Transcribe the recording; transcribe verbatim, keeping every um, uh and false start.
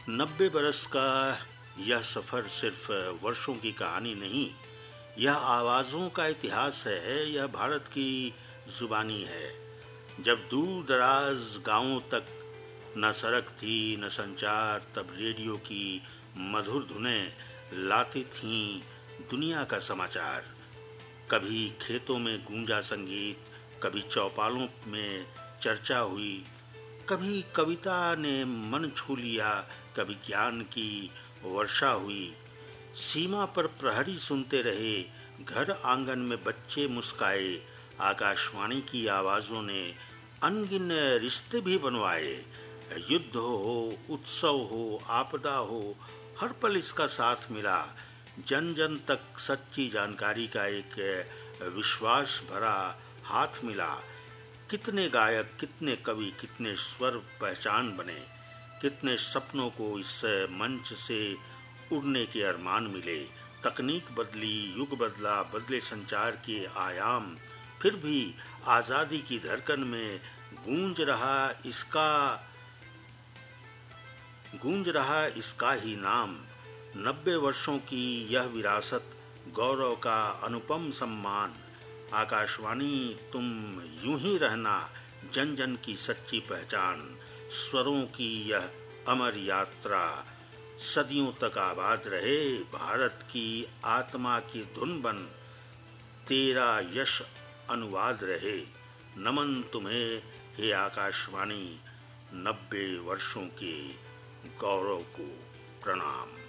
नब्बे बरस का यह सफ़र सिर्फ वर्षों की कहानी नहीं, यह आवाज़ों का इतिहास है। यह भारत की ज़ुबानी है। जब दूर दराज गाँवों तक न सड़क थी न संचार, तब रेडियो की मधुर धुनें लाती थीं दुनिया का समाचार। कभी खेतों में गूंजा संगीत, कभी चौपालों में चर्चा हुई, कभी कविता ने मन छू लिया, कभी ज्ञान की वर्षा हुई। सीमा पर प्रहरी सुनते रहे, घर आंगन में बच्चे मुस्काए। आकाशवाणी की आवाज़ों ने अनगिन रिश्ते भी बनवाए। युद्ध हो, उत्सव हो, आपदा हो, हर पल इसका साथ मिला। जन जन तक सच्ची जानकारी का एक विश्वास भरा हाथ मिला। कितने गायक, कितने कवि, कितने स्वर पहचान बने। कितने सपनों को इस मंच से उड़ने के अरमान मिले। तकनीक बदली, युग बदला, बदले संचार के आयाम, फिर भी आज़ादी की धड़कन में गूंज रहा इसका गूंज रहा इसका ही नाम। नब्बे वर्षों की यह विरासत, गौरव का अनुपम सम्मान। आकाशवाणी तुम यूं ही रहना, जन जन की सच्ची पहचान। स्वरों की यह अमर यात्रा सदियों तक आबाद रहे। भारत की आत्मा की धुन बन तेरा यश अनुवाद रहे। नमन तुम्हें हे आकाशवाणी, नब्बे वर्षों के गौरव को प्रणाम।